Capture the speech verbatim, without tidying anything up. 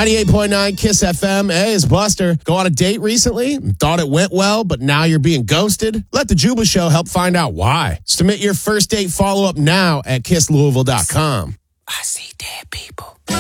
ninety-eight point nine Kiss F M. Hey, it's Buster. Go on a date recently? Thought it went well, but now you're being ghosted? Let the Juba Show help find out why. Submit your first date follow-up now at kiss louisville dot com. I see dead people.